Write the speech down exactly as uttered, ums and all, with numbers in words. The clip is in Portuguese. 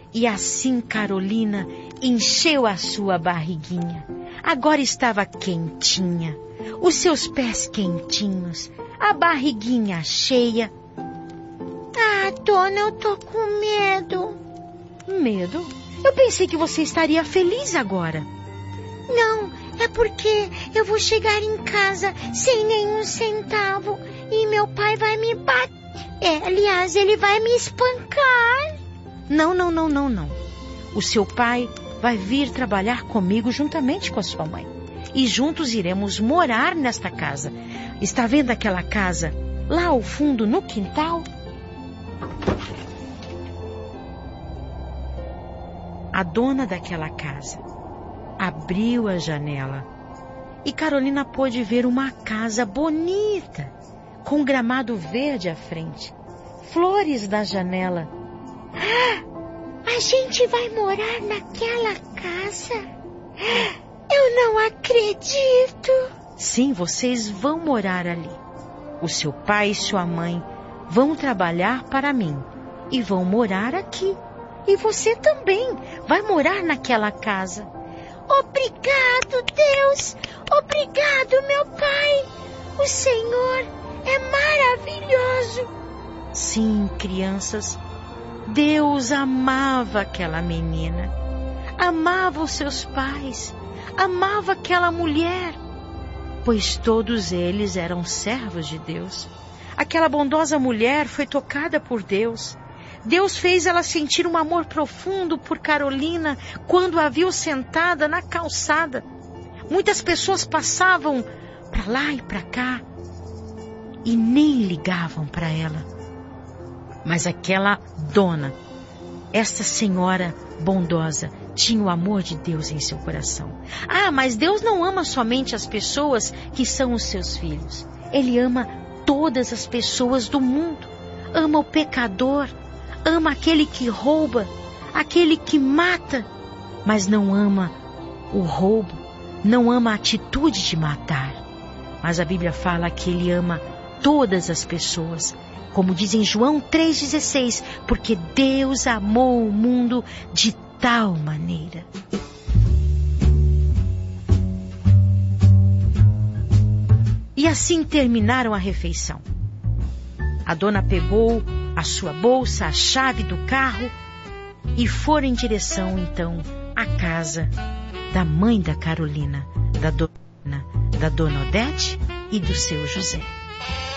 E assim Carolina encheu a sua barriguinha. Agora estava quentinha, os seus pés quentinhos, a barriguinha cheia. Ah, dona, eu tô com medo. Medo? Eu pensei que você estaria feliz agora. Não, é porque eu vou chegar em casa sem nenhum centavo e meu pai vai me bater. É, aliás, ele vai me espancar. Não, não, não, não, não. O seu pai vai vir trabalhar comigo juntamente com a sua mãe. E juntos iremos morar nesta casa. Está vendo aquela casa lá ao fundo no quintal? A dona daquela casa abriu a janela e Carolina pôde ver uma casa bonita, com gramado verde à frente, flores na janela. Ah, a gente vai morar naquela casa? Eu não acredito. Sim, vocês vão morar ali. O seu pai e sua mãe vão trabalhar para mim e vão morar aqui. E você também vai morar naquela casa. Obrigado, Deus! Obrigado, meu pai! O Senhor é maravilhoso! Sim, crianças, Deus amava aquela menina, amava os seus pais, amava aquela mulher, pois todos eles eram servos de Deus. Aquela bondosa mulher foi tocada por Deus. Deus fez ela sentir um amor profundo por Carolina quando a viu sentada na calçada. Muitas pessoas passavam para lá e para cá e nem ligavam para ela. Mas aquela dona, esta senhora bondosa, tinha o amor de Deus em seu coração. Ah, mas Deus não ama somente as pessoas que são os seus filhos. Ele ama todas as pessoas do mundo. Ama o pecador, ama aquele que rouba, aquele que mata, mas não ama o roubo, não ama a atitude de matar. Mas a Bíblia fala que ele ama todas as pessoas, como diz em João três dezesseis, porque Deus amou o mundo de tal maneira. E assim terminaram a refeição. A dona pegou a sua bolsa, a chave do carro e foram em direção, então, à casa da mãe da Carolina, da dona, da dona Odete e do seu José.